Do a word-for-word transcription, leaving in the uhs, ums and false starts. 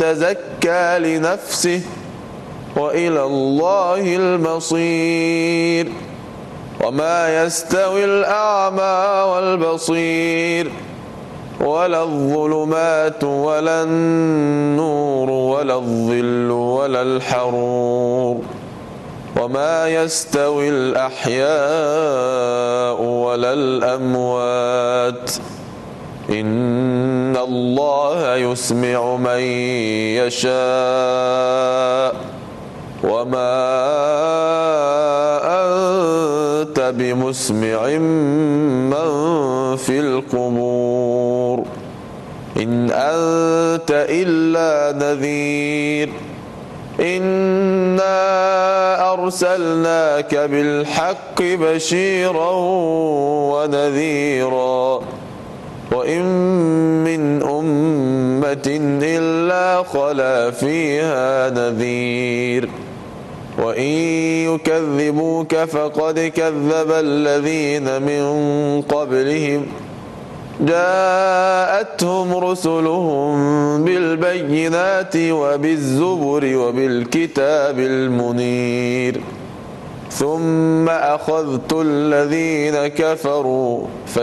تزكى لنفسه وإلى الله المصير وما يستوي الأعمى والبصير ولا الظلمات ولا النور ولا الظل ولا الحرور وما يستوي الأحياء ولا الأموات إن الله يسمع من يشاء وما أنت بمسمع من في القبور إن أنت إلا نذير إنا أرسلناك بالحق بشيرا ونذيرا وإن من أمة إلا خلا فيها نذير وإن يكذبوك فقد كذب الذين من قبلهم جاءتهم رسلهم بالبينات وبالزبر وبالكتاب المنير ثم أخذت الذين كفروا